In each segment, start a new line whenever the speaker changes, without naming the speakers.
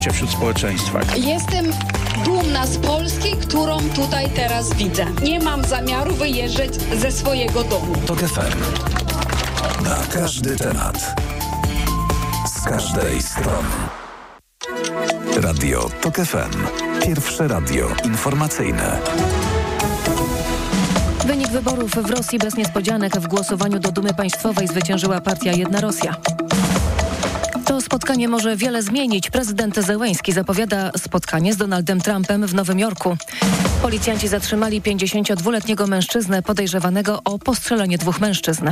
wśród społeczeństwa.
Jestem dumna z Polski, którą tutaj teraz widzę. Nie mam zamiaru wyjeżdżać ze swojego domu.
TOK FM. Na każdy temat. Z każdej strony. Radio TOK FM. Pierwsze radio informacyjne.
Wynik wyborów w Rosji bez niespodzianek. W głosowaniu do Dumy Państwowej zwyciężyła partia Jedna Rosja. To spotkanie może wiele zmienić. Prezydent Zełenski zapowiada spotkanie z Donaldem Trumpem w Nowym Jorku. Policjanci zatrzymali 52-letniego mężczyznę podejrzewanego o postrzelenie 2 mężczyzn.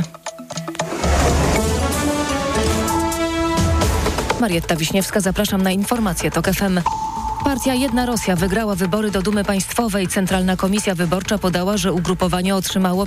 Marietta Wiśniewska, zapraszam na informacje TOK FM. Partia Jedna Rosja wygrała wybory do Dumy Państwowej. Centralna Komisja Wyborcza podała, że ugrupowanie otrzymało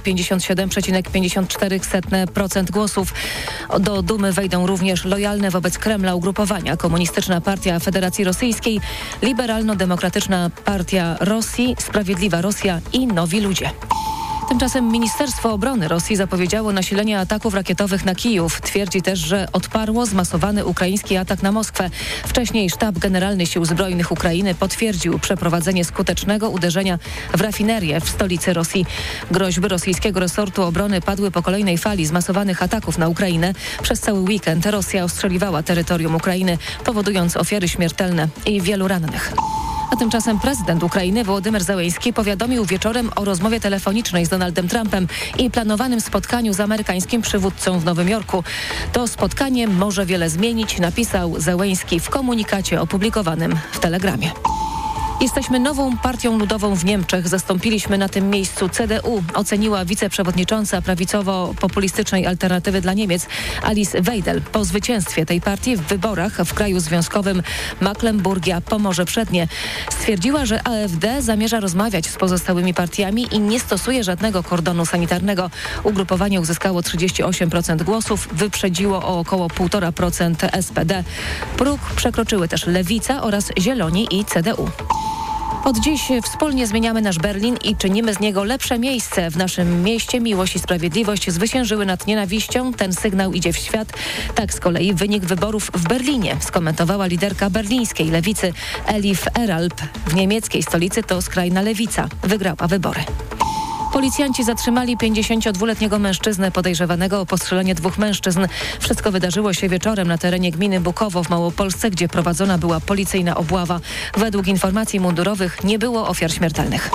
57,54% głosów. Do Dumy wejdą również lojalne wobec Kremla ugrupowania: Komunistyczna Partia Federacji Rosyjskiej, Liberalno-Demokratyczna Partia Rosji, Sprawiedliwa Rosja i Nowi Ludzie. Tymczasem Ministerstwo Obrony Rosji zapowiedziało nasilenie ataków rakietowych na Kijów. Twierdzi też, że odparło zmasowany ukraiński atak na Moskwę. Wcześniej Sztab Generalny Sił Zbrojnych Ukrainy potwierdził przeprowadzenie skutecznego uderzenia w rafinerię w stolicy Rosji. Groźby rosyjskiego resortu obrony padły po kolejnej fali zmasowanych ataków na Ukrainę. Przez cały weekend Rosja ostrzeliwała terytorium Ukrainy, powodując ofiary śmiertelne i wielu rannych. A tymczasem prezydent Ukrainy Wołodymyr Zełenski powiadomił wieczorem o rozmowie telefonicznej z Donaldem Trumpem i planowanym spotkaniu z amerykańskim przywódcą w Nowym Jorku. To spotkanie może wiele zmienić, napisał Zełenski w komunikacie opublikowanym w Telegramie. Jesteśmy nową partią ludową w Niemczech. Zastąpiliśmy na tym miejscu CDU, oceniła wiceprzewodnicząca prawicowo-populistycznej Alternatywy dla Niemiec Alice Weidel. Po zwycięstwie tej partii w wyborach w kraju związkowym Mecklenburgia-Pomorze Przednie stwierdziła, że AfD zamierza rozmawiać z pozostałymi partiami i nie stosuje żadnego kordonu sanitarnego. Ugrupowanie uzyskało 38% głosów, wyprzedziło o około 1,5% SPD. Próg przekroczyły też Lewica oraz Zieloni i CDU. Od dziś wspólnie zmieniamy nasz Berlin i czynimy z niego lepsze miejsce. W naszym mieście miłość i sprawiedliwość zwyciężyły nad nienawiścią. Ten sygnał idzie w świat. Tak z kolei wynik wyborów w Berlinie skomentowała liderka berlińskiej lewicy Elif Eralp. W niemieckiej stolicy to skrajna lewica wygrała wybory. Policjanci zatrzymali 52-letniego mężczyznę podejrzewanego o postrzelenie 2 mężczyzn. Wszystko wydarzyło się wieczorem na terenie gminy Bukowo w Małopolsce, gdzie prowadzona była policyjna obława. Według informacji mundurowych nie było ofiar śmiertelnych.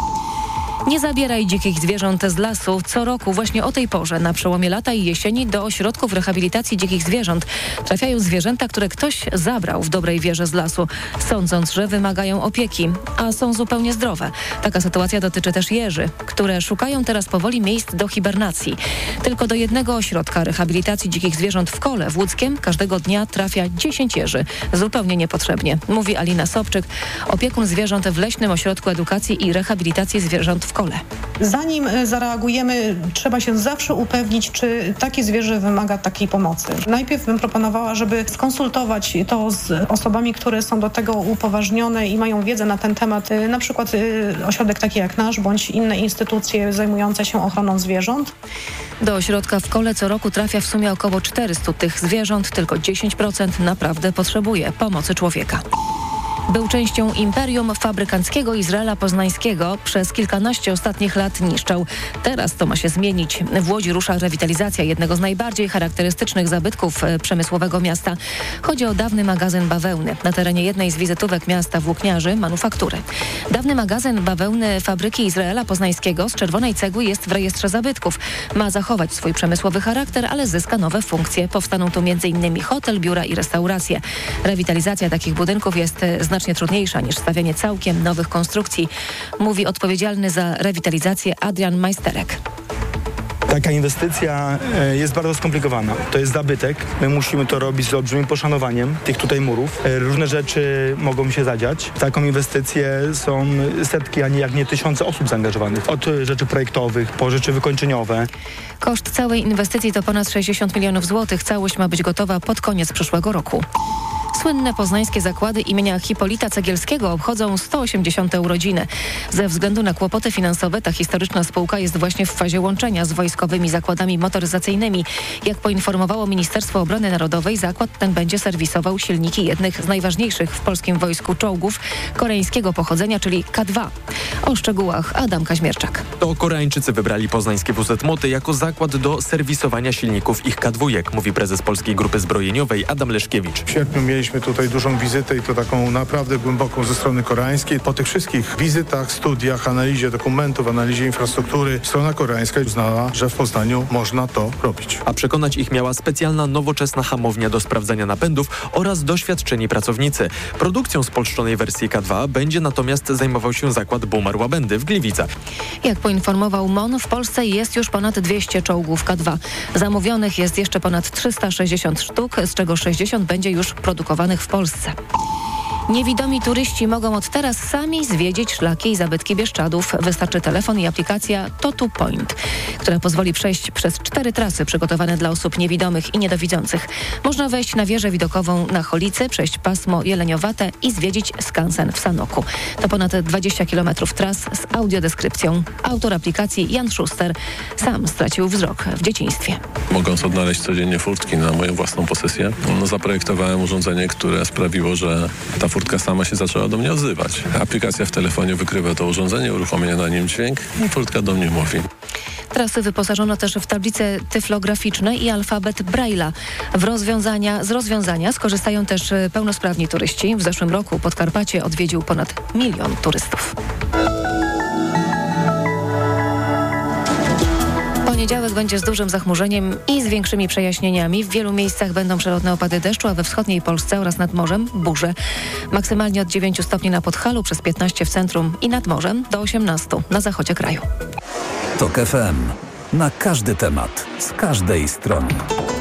Nie zabieraj dzikich zwierząt z lasu. Co roku właśnie o tej porze, na przełomie lata i jesieni, do ośrodków rehabilitacji dzikich zwierząt trafiają zwierzęta, które ktoś zabrał w dobrej wierze z lasu, sądząc, że wymagają opieki, a są zupełnie zdrowe. Taka sytuacja dotyczy też jeży, które szukają teraz powoli miejsc do hibernacji. Tylko do jednego ośrodka rehabilitacji dzikich zwierząt w Kole w Łódzkiem każdego dnia trafia 10 jeży. Zupełnie niepotrzebnie, mówi Alina Sobczyk, opiekun zwierząt w Leśnym Ośrodku Edukacji i Rehabilitacji Zwierząt w Kole.
Zanim zareagujemy, trzeba się zawsze upewnić, czy takie zwierzę wymaga takiej pomocy. Najpierw bym proponowała, żeby skonsultować to z osobami, które są do tego upoważnione i mają wiedzę na ten temat, na przykład ośrodek taki jak nasz, bądź inne instytucje zajmujące się ochroną zwierząt.
Do ośrodka w Kole co roku trafia w sumie około 400 tych zwierząt, tylko 10% naprawdę potrzebuje pomocy człowieka. Był częścią imperium fabrykanckiego Izraela Poznańskiego. Przez kilkanaście ostatnich lat niszczał. Teraz to ma się zmienić. W Łodzi rusza rewitalizacja jednego z najbardziej charakterystycznych zabytków przemysłowego miasta. Chodzi o dawny magazyn bawełny na terenie jednej z wizytówek miasta włókniarzy Manufaktury. Dawny magazyn bawełny fabryki Izraela Poznańskiego z czerwonej cegły jest w rejestrze zabytków. Ma zachować swój przemysłowy charakter, ale zyska nowe funkcje. Powstaną tu m.in. hotel, biura i restauracje. Rewitalizacja takich budynków jest znacznie trudniejsza niż stawianie całkiem nowych konstrukcji, mówi odpowiedzialny za rewitalizację Adrian Majsterek.
Taka inwestycja jest bardzo skomplikowana. To jest zabytek. My musimy to robić z olbrzymim poszanowaniem tych tutaj murów. Różne rzeczy mogą się zadziać. W taką inwestycję są setki, a nie tysiące osób zaangażowanych. Od rzeczy projektowych po rzeczy wykończeniowe.
Koszt całej inwestycji to ponad 60 milionów złotych. Całość ma być gotowa pod koniec przyszłego roku. Słynne poznańskie zakłady imienia Hipolita Cegielskiego obchodzą 180. urodziny. Ze względu na kłopoty finansowe ta historyczna spółka jest właśnie w fazie łączenia z wojskowymi zakładami motoryzacyjnymi. Jak poinformowało Ministerstwo Obrony Narodowej, zakład ten będzie serwisował silniki jednych z najważniejszych w polskim wojsku czołgów koreańskiego pochodzenia, czyli K2. O szczegółach Adam Kaźmierczak.
To Koreańczycy wybrali poznańskie WZ Moty jako zakład do serwisowania silników ich K2, mówi prezes Polskiej Grupy Zbrojeniowej Adam Leszkiewicz.
W sierpniu mieliśmy tutaj dużą wizytę i to taką naprawdę głęboką ze strony koreańskiej. Po tych wszystkich wizytach, studiach, analizie dokumentów, analizie infrastruktury strona koreańska uznała, że w Poznaniu można to robić.
A przekonać ich miała specjalna, nowoczesna hamownia do sprawdzania napędów oraz doświadczeni pracownicy. Produkcją spolszczonej wersji K2 będzie natomiast zajmował się zakład Bumar-Łabędy w Gliwicach.
Jak poinformował MON, w Polsce jest już ponad 200 czołgów K2. Zamówionych jest jeszcze ponad 360 sztuk, z czego 60 będzie już produkowanych w Polsce. Niewidomi turyści mogą od teraz sami zwiedzić szlaki i zabytki Bieszczadów. Wystarczy telefon i aplikacja TOTU Point, która pozwoli przejść przez 4 trasy przygotowane dla osób niewidomych i niedowidzących. Można wejść na wieżę widokową na Cholicy, przejść pasmo Jeleniowate i zwiedzić skansen w Sanoku. To ponad 20 km tras z audiodeskrypcją. Autor aplikacji Jan Szuster sam stracił wzrok w dzieciństwie.
Mogąc odnaleźć codziennie furtki na moją własną posesję, zaprojektowałem urządzenie, które sprawiło, że ta furtka sama się zaczęła do mnie odzywać. Aplikacja w telefonie wykrywa to urządzenie, uruchamia na nim dźwięk i furtka do mnie mówi.
Trasy wyposażono też w tablice tyflograficzne i alfabet Braille'a. Z rozwiązania skorzystają też pełnosprawni turyści. W zeszłym roku Podkarpacie odwiedził ponad 1 milion turystów. Poniedziałek będzie z dużym zachmurzeniem i z większymi przejaśnieniami. W wielu miejscach będą przelotne opady deszczu, a we wschodniej Polsce oraz nad morzem burze. Maksymalnie od 9 stopni na Podhalu, przez 15 w centrum i nad morzem do 18 na zachodzie kraju.
TOK FM. Na każdy temat, z każdej strony.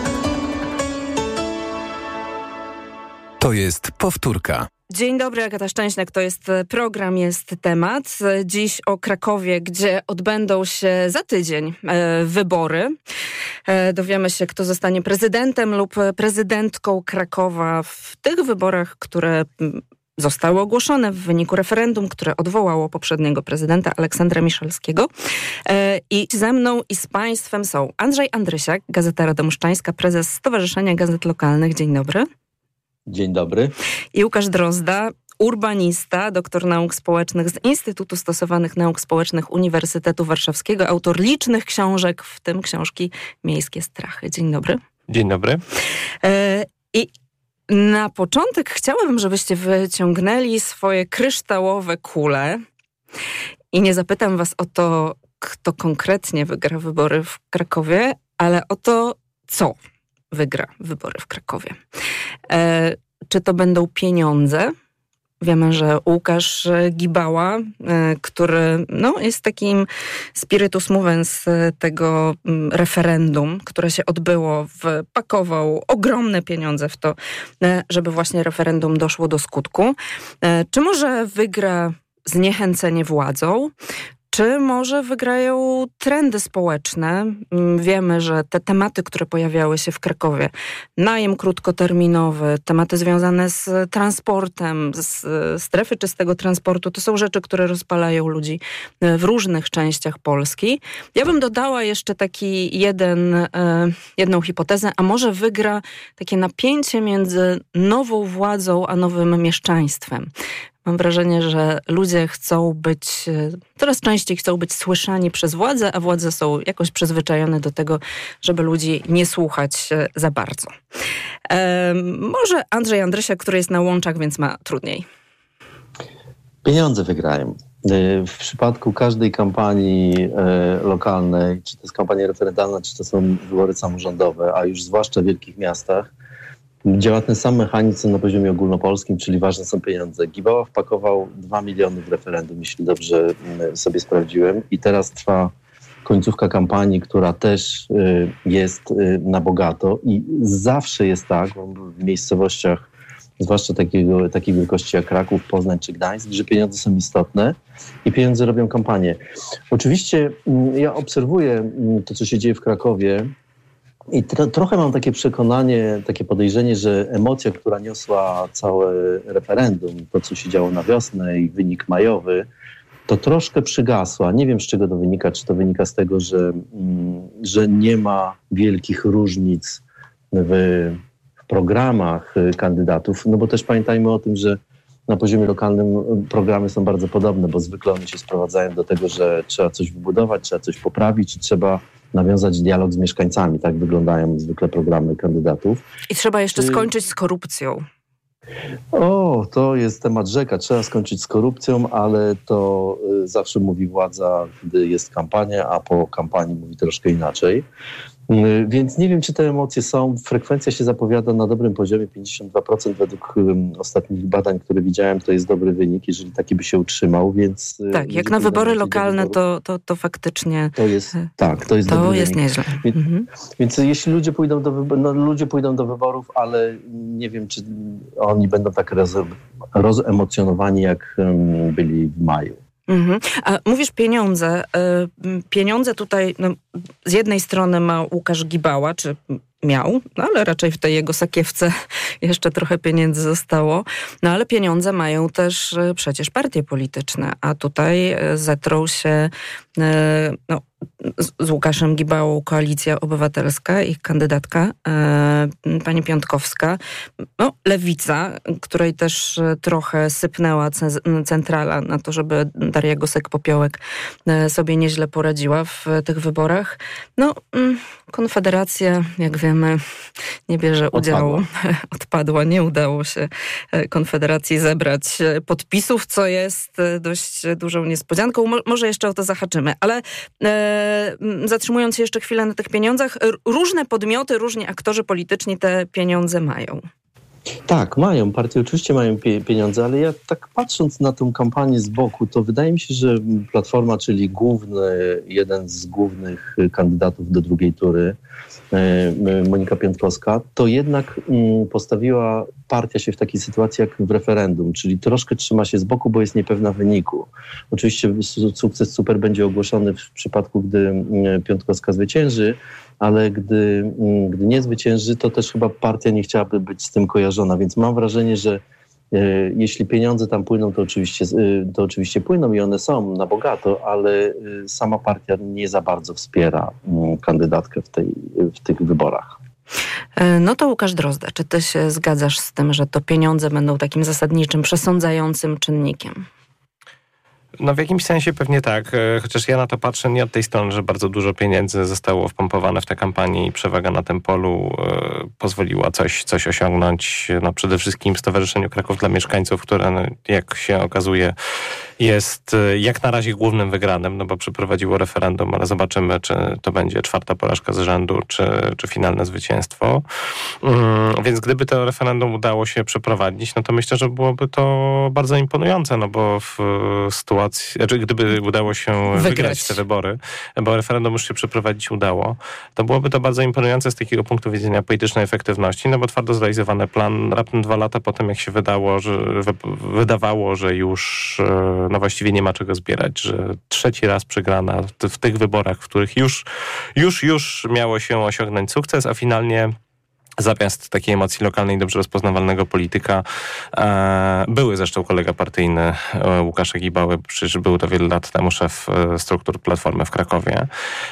To jest powtórka.
Dzień dobry, Agata Szczęśniak, to jest program, jest temat. Dziś o Krakowie, gdzie odbędą się za tydzień wybory. Dowiemy się, kto zostanie prezydentem lub prezydentką Krakowa w tych wyborach, które zostały ogłoszone w wyniku referendum, które odwołało poprzedniego prezydenta Aleksandra Miszalskiego. I ze mną i z państwem są Andrzej Andrysiak, Gazeta Radomszczańska, prezes Stowarzyszenia Gazet Lokalnych. Dzień dobry.
Dzień dobry.
I Łukasz Drozda, urbanista, doktor nauk społecznych z Instytutu Stosowanych Nauk Społecznych Uniwersytetu Warszawskiego, autor licznych książek, w tym książki Miejskie strachy. Dzień dobry.
Dzień dobry.
I na początek chciałabym, żebyście wyciągnęli swoje kryształowe kule i nie zapytam was o to, kto konkretnie wygra wybory w Krakowie, ale o to, co wygra wybory w Krakowie. Czy to będą pieniądze? Wiemy, że Łukasz Gibała, który jest takim spiritus movens tego referendum, które się odbyło, wpakował ogromne pieniądze w to, żeby właśnie referendum doszło do skutku. Czy może wygra zniechęcenie władzą? Czy może wygrają trendy społeczne? Wiemy, że te tematy, które pojawiały się w Krakowie, najem krótkoterminowy, tematy związane z transportem, z strefy czystego transportu, to są rzeczy, które rozpalają ludzi w różnych częściach Polski. Ja bym dodała jeszcze taki jedną hipotezę, a może wygra takie napięcie między nową władzą a nowym mieszczaństwem. Mam wrażenie, że ludzie coraz częściej chcą być słyszani przez władzę, a władze są jakoś przyzwyczajone do tego, żeby ludzi nie słuchać za bardzo. Może Andrzej Andrysiak, który jest na łączach, więc ma trudniej.
Pieniądze wygrają. W przypadku każdej kampanii lokalnej, czy to jest kampania referendalna, czy to są wybory samorządowe, a już zwłaszcza w wielkich miastach, działa ten sam mechanizm na poziomie ogólnopolskim, czyli ważne są pieniądze. Gibała wpakował 2 miliony w referendum, jeśli dobrze sobie sprawdziłem. I teraz trwa końcówka kampanii, która też jest na bogato. I zawsze jest tak w miejscowościach, zwłaszcza takiej wielkości jak Kraków, Poznań czy Gdańsk, że pieniądze są istotne i pieniądze robią kampanię. Oczywiście ja obserwuję to, co się dzieje w Krakowie, I trochę mam takie przekonanie, takie podejrzenie, że emocja, która niosła całe referendum, to co się działo na wiosnę i wynik majowy, to troszkę przygasła. Nie wiem, z czego to wynika. Czy to wynika z tego, że nie ma wielkich różnic w programach kandydatów, no bo też pamiętajmy o tym, że na poziomie lokalnym programy są bardzo podobne, bo zwykle one się sprowadzają do tego, że trzeba coś wybudować, trzeba coś poprawić i trzeba nawiązać dialog z mieszkańcami. Tak wyglądają zwykle programy kandydatów.
I trzeba jeszcze skończyć z korupcją.
To jest temat rzeka. Trzeba skończyć z korupcją, ale to zawsze mówi władza, gdy jest kampania, a po kampanii mówi troszkę inaczej. Więc nie wiem, czy te emocje są. Frekwencja się zapowiada na dobrym poziomie, 52% według ostatnich badań, które widziałem, to jest dobry wynik, jeżeli taki by się utrzymał, więc...
Tak, jak na wybory lokalne, to faktycznie...
To jest dobry
jest
wynik.
Nieźle.
Więc jeśli ludzie pójdą do wyborów, ale nie wiem, czy oni będą tak rozemocjonowani, jak byli w maju.
A mówisz pieniądze. Pieniądze tutaj z jednej strony ma Łukasz Gibała, czy miał, ale raczej w tej jego sakiewce jeszcze trochę pieniędzy zostało. Ale pieniądze mają też przecież partie polityczne, a tutaj zetrą się z Łukaszem Gibałą Koalicja Obywatelska, ich kandydatka, pani Piątkowska. Lewica, której też trochę sypnęła centrala na to, żeby Daria Gosek-Popiołek sobie nieźle poradziła w tych wyborach. Konfederacja, jak wiemy, nie bierze udziału. Odpadła. Nie udało się Konfederacji zebrać podpisów, co jest dość dużą niespodzianką. Może jeszcze o to zahaczymy, ale zatrzymując się jeszcze chwilę na tych pieniądzach, różne podmioty, różni aktorzy polityczni te pieniądze mają.
Tak, mają. Partie oczywiście mają pieniądze, ale ja tak patrząc na tę kampanię z boku, to wydaje mi się, że Platforma, czyli jeden z głównych kandydatów do drugiej tury, Monika Piątkowska, to jednak postawiła partia się w takiej sytuacji jak w referendum, czyli troszkę trzyma się z boku, bo jest niepewna wyniku. Oczywiście sukces super będzie ogłoszony w przypadku, gdy Piątkowska zwycięży, ale gdy nie zwycięży, to też chyba partia nie chciałaby być z tym kojarzona, więc mam wrażenie, że jeśli pieniądze tam płyną, to oczywiście płyną i one są na bogato, ale sama partia nie za bardzo wspiera kandydatkę w tych wyborach.
To Łukasz Drozda, czy ty się zgadzasz z tym, że to pieniądze będą takim zasadniczym, przesądzającym czynnikiem?
W jakimś sensie pewnie tak, chociaż ja na to patrzę nie od tej strony, że bardzo dużo pieniędzy zostało wpompowane w tę kampanię i przewaga na tym polu pozwoliła coś osiągnąć. Przede wszystkim Stowarzyszeniu Kraków dla Mieszkańców, które jak się okazuje jest jak na razie głównym wygranym, bo przeprowadziło referendum, ale zobaczymy, czy to będzie 4. porażka z rzędu, czy finalne zwycięstwo. Więc gdyby to referendum udało się przeprowadzić, to myślę, że byłoby to bardzo imponujące, bo w sytuacji, gdyby udało się wygrać te wybory, bo referendum już się przeprowadzić udało, to byłoby to bardzo imponujące z takiego punktu widzenia politycznej efektywności, bo twardo zrealizowany plan raptem 2 lata po tym, jak się wydawało, że już właściwie nie ma czego zbierać, że 3. raz przegrana w tych wyborach, w których już miało się osiągnąć sukces, a finalnie zamiast takiej emocji lokalnej, dobrze rozpoznawalnego polityka, były zresztą kolega partyjny Łukasza Gibały, przecież był to wiele lat temu szef struktur Platformy w Krakowie,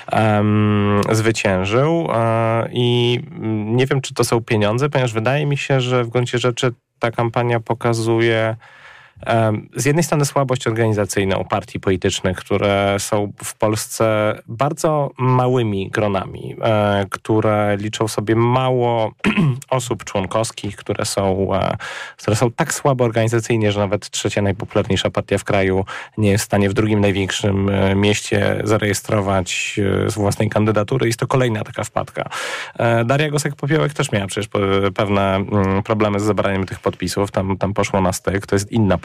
zwyciężył i nie wiem, czy to są pieniądze, ponieważ wydaje mi się, że w gruncie rzeczy ta kampania pokazuje z jednej strony słabość organizacyjną partii politycznych, które są w Polsce bardzo małymi gronami, które liczą sobie mało osób członkowskich, które są tak słabe organizacyjnie, że nawet 3. najpopularniejsza partia w kraju nie jest w stanie w 2. największym mieście zarejestrować własnej kandydatury. Jest to kolejna taka wpadka. Daria Gosek-Popiołek też miała przecież pewne problemy z zabraniem tych podpisów. Tam poszło na styk. To jest inna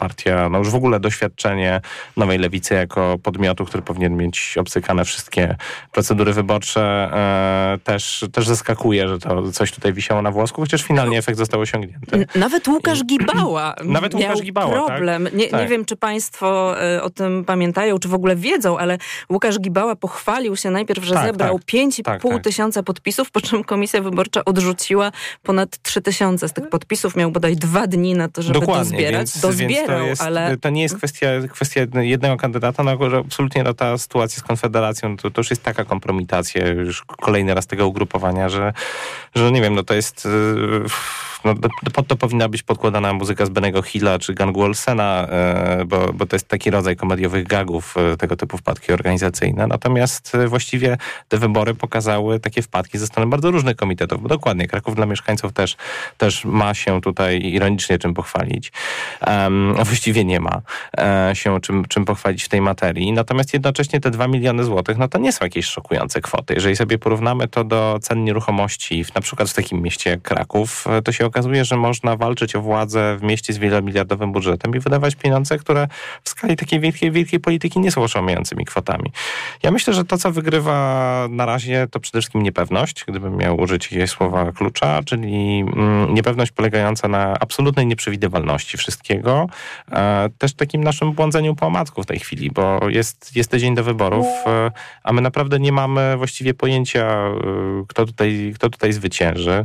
partia, no już w ogóle doświadczenie Nowej Lewicy jako podmiotu, który powinien mieć obcykane wszystkie procedury wyborcze, też zaskakuje, że to coś tutaj wisiało na włosku, chociaż finalnie efekt został osiągnięty.
Nawet Łukasz Gibała miał problem.
Tak.
Nie wiem, czy państwo o tym pamiętają, czy w ogóle wiedzą, ale Łukasz Gibała pochwalił się najpierw, że zebrał 5,5 tysiąca podpisów, po czym Komisja Wyborcza odrzuciła ponad 3 tysiące z tych podpisów. Miał bodaj 2 dni na to, żeby dozbierać. Dozbierał, ale...
To nie jest kwestia jednego kandydata, no, że absolutnie ta sytuacja z Konfederacją, to już jest taka kompromitacja już kolejny raz tego ugrupowania, że nie wiem, no to jest... No, pod to powinna być podkładana muzyka z Bennego Hilla czy gangu Olsena, bo to jest taki rodzaj komediowych gagów, tego typu wpadki organizacyjne. Natomiast właściwie te wybory pokazały takie wpadki ze strony bardzo różnych komitetów, bo dokładnie Kraków dla mieszkańców też ma się tutaj ironicznie czym pochwalić. A właściwie nie ma się czym pochwalić w tej materii. Natomiast jednocześnie te 2 miliony złotych, no to nie są jakieś szokujące kwoty. Jeżeli sobie porównamy to do cen nieruchomości, na przykład w takim mieście jak Kraków, to się okazuje, że można walczyć o władzę w mieście z wielomiliardowym budżetem i wydawać pieniądze, które w skali takiej wielkiej polityki nie są oszałamiającymi kwotami. Ja myślę, że to, co wygrywa na razie, to przede wszystkim niepewność, gdybym miał użyć jakiegoś słowa klucza, czyli niepewność polegająca na absolutnej nieprzewidywalności wszystkiego. Też takim naszym błądzeniu po omacku w tej chwili, bo jest tydzień do wyborów, a my naprawdę nie mamy właściwie pojęcia, kto tutaj zwycięży.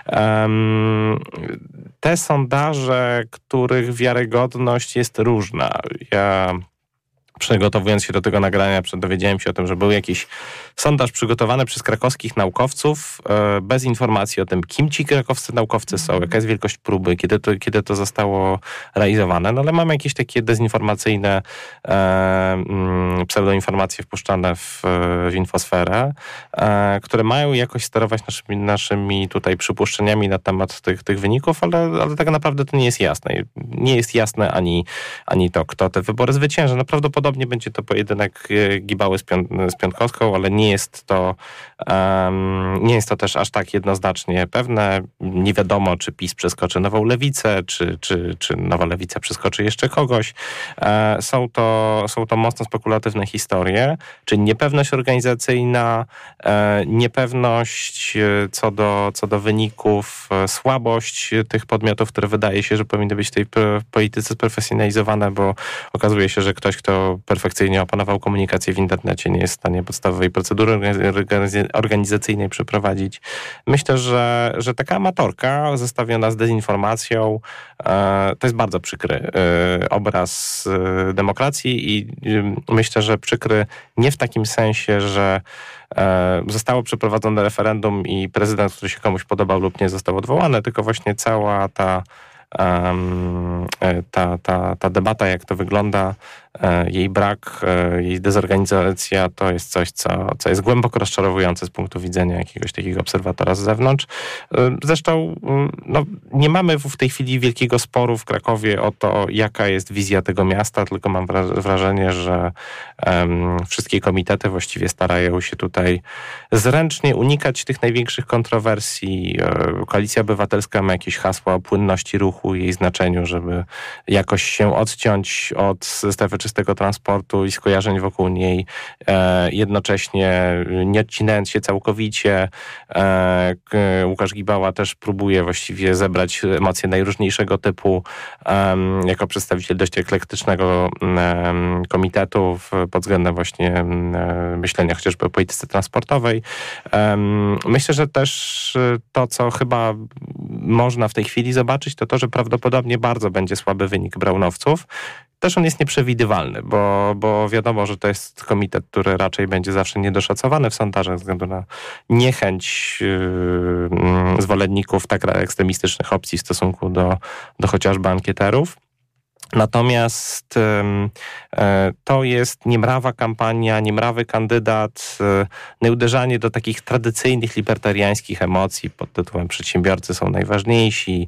Te sondaże, których wiarygodność jest różna. Ja przygotowując się do tego nagrania, dowiedziałem się o tym, że był jakiś sondaż przygotowany przez krakowskich naukowców bez informacji o tym, kim ci krakowscy naukowcy są, jaka jest wielkość próby, kiedy to zostało realizowane. No ale mamy jakieś takie dezinformacyjne pseudoinformacje wpuszczane w infosferę, które mają jakoś sterować naszymi tutaj przypuszczeniami na temat tych wyników, ale tak naprawdę to nie jest jasne. Nie jest jasne ani to, kto te wybory zwycięży. No prawdopodobnie będzie to pojedynek Gibały z Piontkowską, ale nie jest to też aż tak jednoznacznie pewne. Nie wiadomo, czy PiS przeskoczy Nową Lewicę, czy Nowa Lewica przeskoczy jeszcze kogoś. Są to mocno spekulatywne historie, czyli niepewność organizacyjna, niepewność co do wyników, słabość tych podmiotów, które wydaje się, że powinny być w tej polityce sprofesjonalizowane, bo okazuje się, że ktoś, kto perfekcyjnie opanował komunikację w internecie, nie jest w stanie podstawowej procedury organizacyjnej przeprowadzić. Myślę, że taka amatorka zestawiona z dezinformacją to jest bardzo przykry obraz demokracji i myślę, że przykry nie w takim sensie, że zostało przeprowadzone referendum i prezydent, który się komuś podobał lub nie, został odwołany, tylko właśnie cała ta debata, jak to wygląda, jej brak, jej dezorganizacja, to jest coś, co jest głęboko rozczarowujące z punktu widzenia jakiegoś takiego obserwatora z zewnątrz. Zresztą nie mamy w tej chwili wielkiego sporu w Krakowie o to, jaka jest wizja tego miasta, tylko mam wrażenie, że wszystkie komitety właściwie starają się tutaj zręcznie unikać tych największych kontrowersji. Koalicja Obywatelska ma jakieś hasła o płynności ruchu, jej znaczeniu, żeby jakoś się odciąć od strefy czystego transportu i skojarzeń wokół niej, jednocześnie nie odcinając się całkowicie. Łukasz Gibała też próbuje właściwie zebrać emocje najróżniejszego typu jako przedstawiciel dość eklektycznego komitetu pod względem właśnie myślenia chociażby o polityce transportowej. Myślę, że też to, co chyba można w tej chwili zobaczyć, to, że prawdopodobnie bardzo będzie słaby wynik Braunowców. Też on jest nieprzewidywalny, bo wiadomo, że to jest komitet, który raczej będzie zawsze niedoszacowany w sondażach ze względu na niechęć zwolenników tak ekstremistycznych opcji w stosunku do chociażby ankieterów. Natomiast to jest niemrawa kampania, niemrawy kandydat, nieuderzanie do takich tradycyjnych libertariańskich emocji pod tytułem przedsiębiorcy są najważniejsi,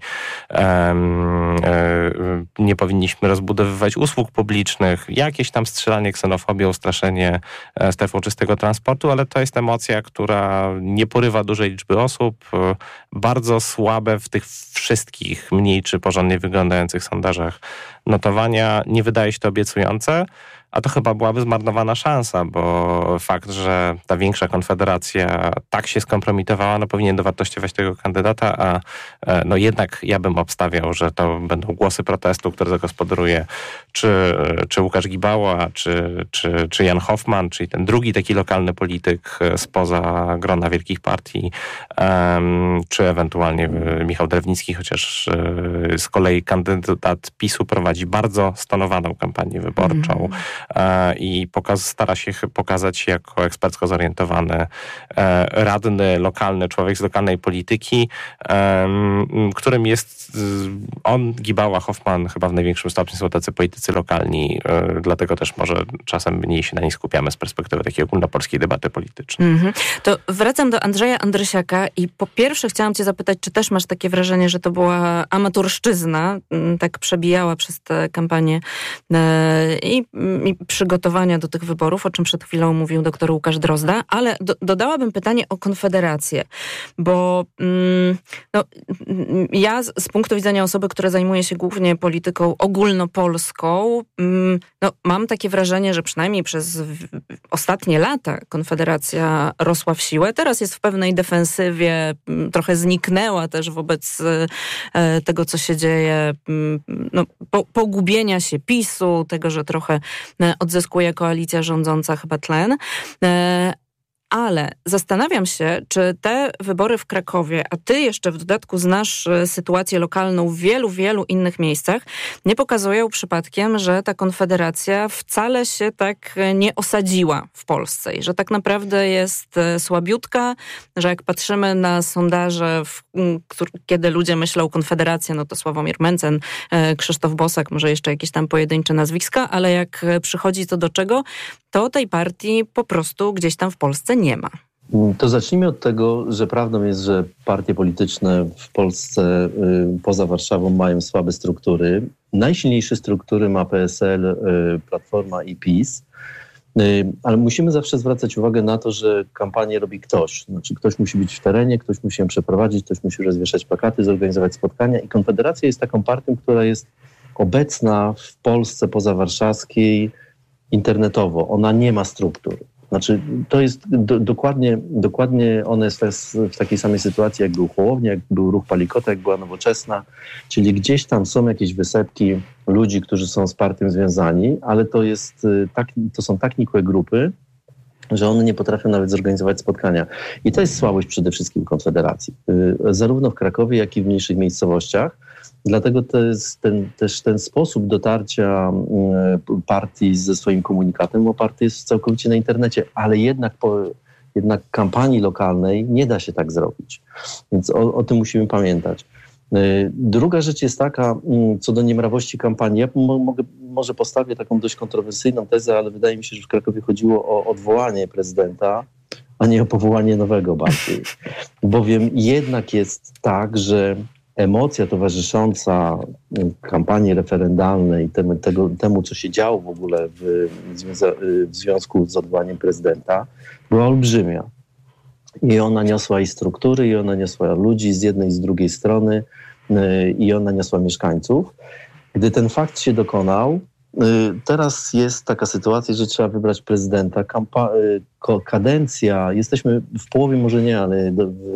nie powinniśmy rozbudowywać usług publicznych, jakieś tam strzelanie ksenofobią, straszenie strefą czystego transportu, ale to jest emocja, która nie porywa dużej liczby osób, bardzo słabe w tych wszystkich mniej czy porządnie wyglądających sondażach notowania nie wydaje się to obiecujące, a to chyba byłaby zmarnowana szansa, bo fakt, że ta większa konfederacja tak się skompromitowała, no powinien dowartościować tego kandydata, a no jednak ja bym obstawiał, że to będą głosy protestu, które zagospodaruje czy Łukasz Gibała, czy Jan Hoffman, czyli ten drugi taki lokalny polityk spoza grona wielkich partii, czy ewentualnie Michał Drewnicki, chociaż z kolei kandydat PiS-u prowadzi bardzo stonowaną kampanię wyborczą. I stara się pokazać jako ekspercko zorientowany radny, lokalny człowiek z lokalnej polityki, którym jest on, Gibała, Hoffman chyba w największym stopniu są tacy politycy lokalni, dlatego też może czasem mniej się na nich skupiamy z perspektywy takiej ogólnopolskiej debaty politycznej.
To wracam do Andrzeja Andrysiaka i po pierwsze chciałam cię zapytać, czy też masz takie wrażenie, że to była amatorszczyzna, tak przebijała przez tę kampanię i przygotowania do tych wyborów, o czym przed chwilą mówił dr Łukasz Drozda, ale dodałabym pytanie o Konfederację, bo ja z punktu widzenia osoby, która zajmuje się głównie polityką ogólnopolską, mam takie wrażenie, że przynajmniej przez ostatnie lata Konfederacja rosła w siłę. Teraz jest w pewnej defensywie, trochę zniknęła też wobec tego, co się dzieje, pogubienia się PiS-u, tego, że trochę odzyskuje koalicja rządząca chyba tlen. Ale zastanawiam się, czy te wybory w Krakowie, a ty jeszcze w dodatku znasz sytuację lokalną w wielu innych miejscach, nie pokazują przypadkiem, że ta Konfederacja wcale się tak nie osadziła w Polsce i że tak naprawdę jest słabiutka, że jak patrzymy na sondaże, kiedy ludzie myślą Konfederacja, no to Sławomir Mencen, Krzysztof Bosak, może jeszcze jakieś tam pojedyncze nazwiska, ale jak przychodzi to do czego, to tej partii po prostu gdzieś tam w Polsce nie ma.
To zacznijmy od tego, że prawdą jest, że partie polityczne w Polsce poza Warszawą mają słabe struktury. Najsilniejsze struktury ma PSL, Platforma i PiS. Ale musimy zawsze zwracać uwagę na to, że kampanię robi ktoś. Znaczy ktoś musi być w terenie, ktoś musi ją przeprowadzić, ktoś musi rozwieszać plakaty, zorganizować spotkania i Konfederacja jest taką partią, która jest obecna w Polsce pozawarszawskiej internetowo. Ona nie ma struktur. Znaczy to jest dokładnie ona jest w takiej samej sytuacji, jak był Hołownia, jak był Ruch Palikota, jak była Nowoczesna, czyli gdzieś tam są jakieś wysepki ludzi, którzy są z partią związani, ale to są tak nikłe grupy, że one nie potrafią nawet zorganizować spotkania. I to jest słabość przede wszystkim Konfederacji. Zarówno w Krakowie, jak i w mniejszych miejscowościach. Dlatego to jest ten sposób dotarcia partii ze swoim komunikatem oparty jest całkowicie na internecie, ale jednak kampanii lokalnej nie da się tak zrobić. Więc o tym musimy pamiętać. Druga rzecz jest taka, co do niemrawości kampanii. Ja może postawię taką dość kontrowersyjną tezę, ale wydaje mi się, że w Krakowie chodziło o odwołanie prezydenta, a nie o powołanie nowego bardziej. Bowiem jednak jest tak, że emocja towarzysząca kampanii referendalnej, temu, co się działo w ogóle w związku z odwołaniem prezydenta, była olbrzymia. I ona niosła i struktury, i ona niosła ludzi z jednej i z drugiej strony, i ona niosła mieszkańców. Gdy ten fakt się dokonał, teraz jest taka sytuacja, że trzeba wybrać prezydenta. Kadencja, jesteśmy w połowie, może nie, ale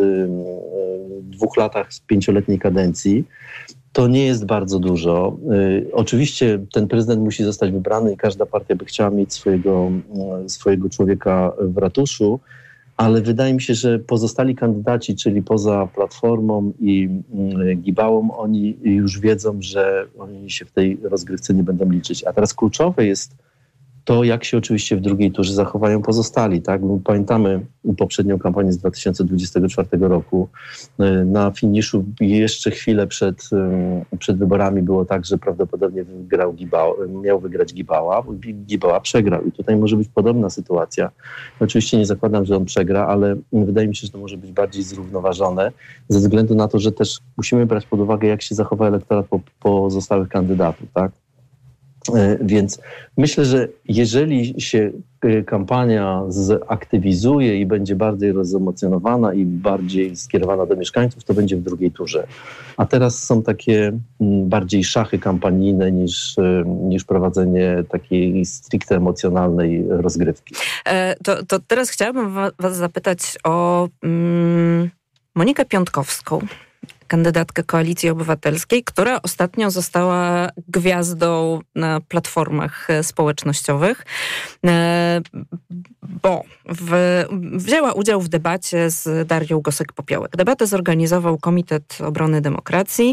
w 2 latach z 5-letniej kadencji. To nie jest bardzo dużo. Oczywiście ten prezydent musi zostać wybrany i każda partia by chciała mieć swojego człowieka w ratuszu, ale wydaje mi się, że pozostali kandydaci, czyli poza Platformą i Gibałą, oni już wiedzą, że oni się w tej rozgrywce nie będą liczyć. A teraz kluczowe jest to, jak się oczywiście w drugiej turze zachowają pozostali. Tak? My pamiętamy poprzednią kampanię z 2024 roku. Na finiszu jeszcze chwilę przed wyborami było tak, że prawdopodobnie miał wygrać Gibała. Gibała przegrał i tutaj może być podobna sytuacja. Oczywiście nie zakładam, że on przegra, ale wydaje mi się, że to może być bardziej zrównoważone ze względu na to, że też musimy brać pod uwagę, jak się zachowa elektorat pozostałych kandydatów. Tak? Więc myślę, że jeżeli się kampania zaktywizuje i będzie bardziej rozemocjonowana i bardziej skierowana do mieszkańców, to będzie w drugiej turze. A teraz są takie bardziej szachy kampanijne niż prowadzenie takiej stricte emocjonalnej rozgrywki.
To teraz chciałabym was zapytać o Monikę Piątkowską, kandydatkę Koalicji Obywatelskiej, która ostatnio została gwiazdą na platformach społecznościowych, bo wzięła udział w debacie z Darią Gosek-Popiołek. Debatę zorganizował Komitet Obrony Demokracji.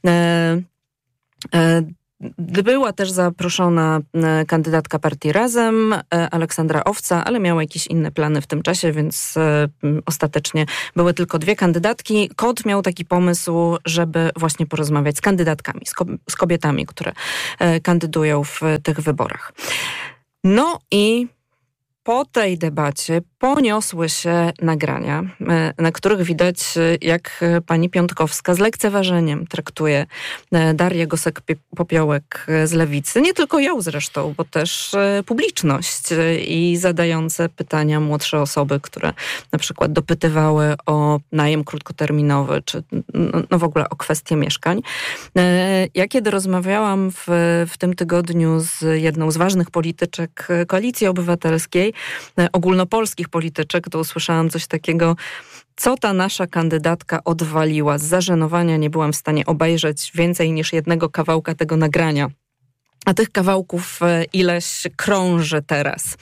Była też zaproszona kandydatka partii Razem, Aleksandra Owca, ale miała jakieś inne plany w tym czasie, więc ostatecznie były tylko 2 kandydatki. KOD miał taki pomysł, żeby właśnie porozmawiać z kandydatkami, z kobietami, które kandydują w tych wyborach. No i po tej debacie poniosły się nagrania, na których widać, jak pani Piątkowska z lekceważeniem traktuje Darię Gosek-Popiołek z Lewicy. Nie tylko ją zresztą, bo też publiczność i zadające pytania młodsze osoby, które na przykład dopytywały o najem krótkoterminowy, czy w ogóle o kwestie mieszkań. Ja kiedy rozmawiałam w tym tygodniu z jedną z ważnych polityczek Koalicji Obywatelskiej, ogólnopolskich polityczek, to usłyszałam coś takiego: co ta nasza kandydatka odwaliła. Z zażenowania nie byłam w stanie obejrzeć więcej niż jednego kawałka tego nagrania. A tych kawałków ileś krąży teraz.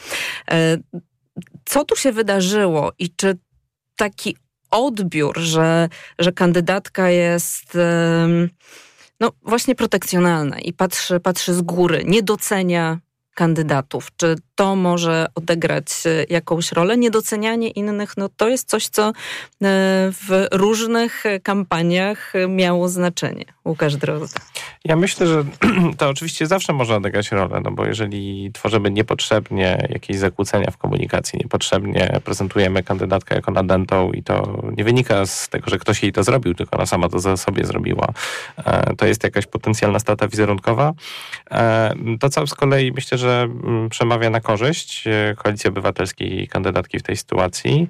Co tu się wydarzyło i czy taki odbiór, że kandydatka jest właśnie protekcjonalna i patrzy z góry, nie docenia kandydatów. Czy to może odegrać jakąś rolę? Niedocenianie innych, to jest coś, co w różnych kampaniach miało znaczenie. Łukasz Drozd.
Ja myślę, że to oczywiście zawsze może odegrać rolę, bo jeżeli tworzymy niepotrzebnie jakieś zakłócenia w komunikacji, niepotrzebnie prezentujemy kandydatkę jako nadętą i to nie wynika z tego, że ktoś jej to zrobił, tylko ona sama to sobie zrobiła. To jest jakaś potencjalna strata wizerunkowa. To, co z kolei myślę, że przemawia na korzyść Koalicji Obywatelskiej i kandydatki w tej sytuacji,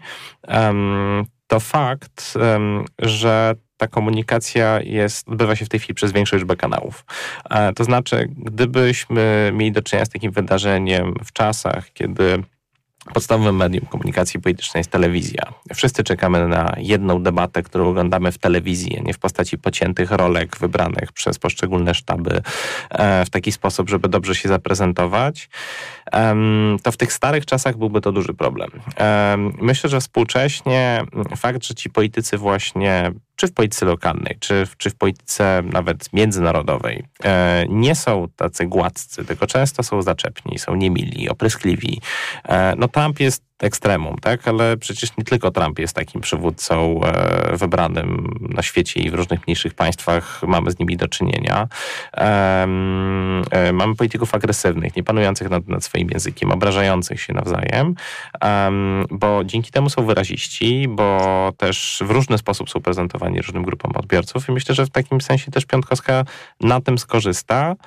to fakt, że ta komunikacja odbywa się w tej chwili przez większą liczbę kanałów. To znaczy, gdybyśmy mieli do czynienia z takim wydarzeniem w czasach, kiedy podstawowym medium komunikacji politycznej jest telewizja. Wszyscy czekamy na jedną debatę, którą oglądamy w telewizji, a nie w postaci pociętych rolek wybranych przez poszczególne sztaby w taki sposób, żeby dobrze się zaprezentować. To w tych starych czasach byłby to duży problem. Myślę, że współcześnie fakt, że ci politycy właśnie, czy w polityce lokalnej, czy w polityce nawet międzynarodowej, nie są tacy gładcy, tylko często są zaczepni, są niemili, opryskliwi. Trump jest ekstremum, tak? Ale przecież nie tylko Trump jest takim przywódcą wybranym na świecie i w różnych mniejszych państwach mamy z nimi do czynienia. Mamy polityków agresywnych, nie panujących nad swoim językiem, obrażających się nawzajem, bo dzięki temu są wyraziści, bo też w różny sposób są prezentowani różnym grupom odbiorców i myślę, że w takim sensie też Piątkowska na tym skorzysta.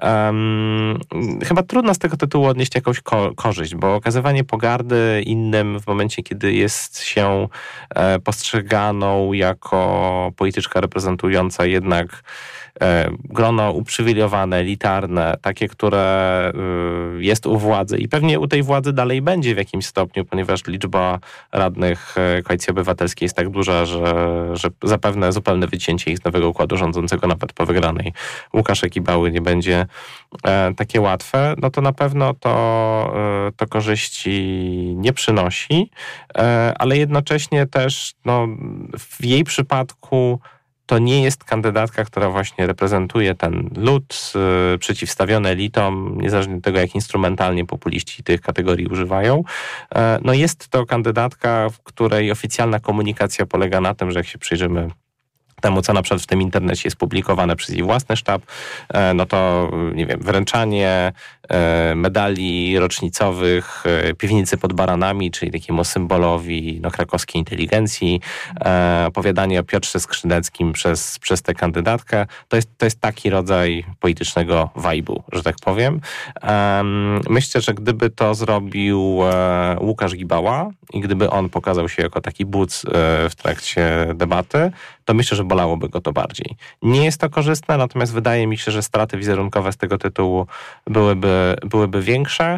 Chyba trudno z tego tytułu odnieść jakąś korzyść, bo okazywanie pogardy innym w momencie, kiedy jest się postrzeganą jako polityczka reprezentująca jednak grono uprzywilejowane, elitarne, takie, które jest u władzy i pewnie u tej władzy dalej będzie w jakimś stopniu, ponieważ liczba radnych Koalicji Obywatelskiej jest tak duża, że zapewne zupełne wycięcie ich z nowego układu rządzącego nawet po wygranej Łukasza Kibały nie będzie takie łatwe, to na pewno to korzyści nie przynosi, ale jednocześnie też w jej przypadku to nie jest kandydatka, która właśnie reprezentuje ten lud przeciwstawiony elitom, niezależnie od tego, jak instrumentalnie populiści tych kategorii używają. Jest to kandydatka, w której oficjalna komunikacja polega na tym, że jak się przyjrzymy temu, co na przykład w tym internecie jest publikowane przez ich własny sztab, no to, nie wiem, wręczanie medali rocznicowych Piwnicy pod Baranami, czyli takiemu symbolowi krakowskiej inteligencji, opowiadanie o Piotrze Skrzyneckim przez tę kandydatkę, to jest taki rodzaj politycznego wajbu, że tak powiem. Myślę, że gdyby to zrobił Łukasz Gibała i gdyby on pokazał się jako taki buc w trakcie debaty, to myślę, że bolałoby go to bardziej. Nie jest to korzystne, natomiast wydaje mi się, że straty wizerunkowe z tego tytułu byłyby większe.